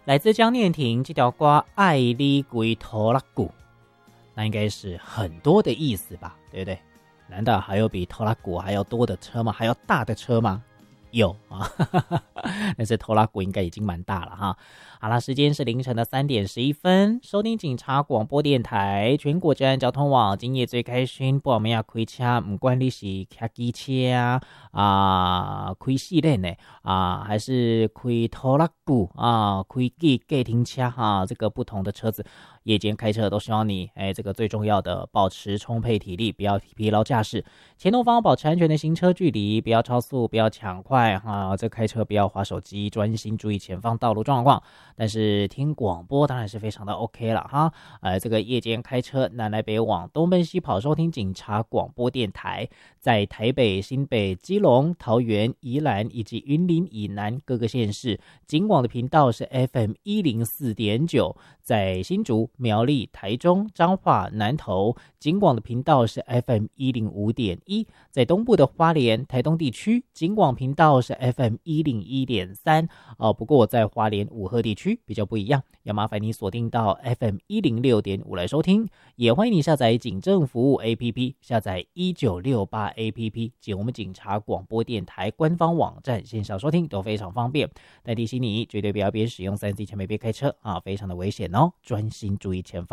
来自江念婷这条歌《爱你归拖拉鼓》，那应该是很多的意思吧，对不对？难道还有比拖拉鼓还要多的车吗？还要大的车吗？有啊，但是拖拉鼓应该已经蛮大了哈。好啦，时间是凌晨的3:11，收听警察广播电台全国治安交通网。今夜最开心，不我们要开车，不管你是开机车开四轮的还是开拖拉鼓开计程车这个不同的车子。夜间开车都希望你这个最重要的保持充沛体力，不要疲劳驾驶，前后方保持安全的行车距离，不要超速，不要抢快这开车不要滑手机，专心注意前方道路状况。但是听广播当然是非常的 OK 了哈。这个夜间开车南来北往东奔西跑，收听警察广播电台，在台北、新北、基隆、桃园、宜兰以及云林以南各个县市，警广的频道是 FM104.9，在新竹、苗栗、台中、彰化、南投，警广的频道是 FM105.1，在东部的花莲、台东地区，警广频道是 FM101.3。不过在花莲五河地区比较不一样，要麻烦你锁定到 FM106.5 来收听。也欢迎你下载警政服务 APP， 下载1968 APP 及我们警察广播电台官方网站，线上收听都非常方便。但提醒你，绝对不要边使用3C 产品边开车非常的危险哦，专心注意前方。